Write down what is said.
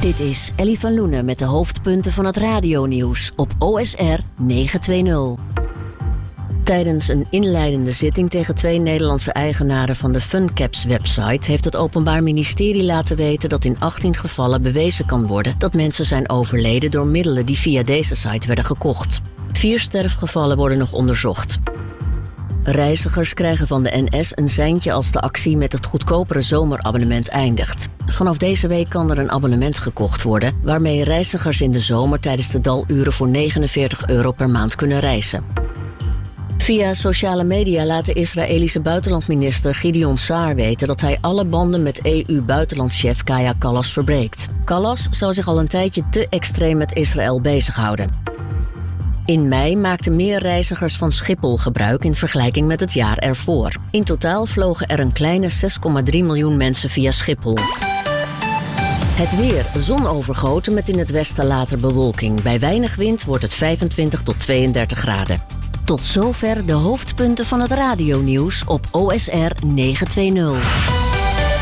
Dit is Ellie van Loenen met de hoofdpunten van het radionieuws op OSR 920. Tijdens een inleidende zitting tegen 2 Nederlandse eigenaren van de FunCaps-website heeft het Openbaar Ministerie laten weten dat in 18 gevallen bewezen kan worden dat mensen zijn overleden door middelen die via deze site werden gekocht. 4 sterfgevallen worden nog onderzocht. Reizigers krijgen van de NS een seintje als de actie met het goedkopere zomerabonnement eindigt. Vanaf deze week kan er een abonnement gekocht worden waarmee reizigers in de zomer tijdens de daluren voor €49 per maand kunnen reizen. Via sociale media laat de Israëlische buitenlandminister Gideon Saar weten dat hij alle banden met EU-buitenlandchef Kaja Kallas verbreekt. Kallas zou zich al een tijdje te extreem met Israël bezighouden. In mei maakten meer reizigers van Schiphol gebruik in vergelijking met het jaar ervoor. In totaal vlogen er een kleine 6,3 miljoen mensen via Schiphol. Het weer, zonovergoten met in het westen later bewolking. Bij weinig wind wordt het 25 tot 32 graden. Tot zover de hoofdpunten van het radionieuws op OSR 920.